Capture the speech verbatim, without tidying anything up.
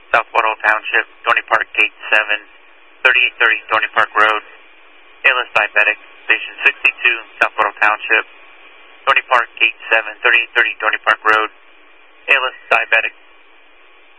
South Waddle Township, Dorney Park, Gate seven, thirty-eight thirty Dorney Park Road. A L S diabetic, Station sixty-two, South Waddle Township, Dorney Park, Gate seven, thirty-eight thirty Dorney Park Road. A L S diabetic.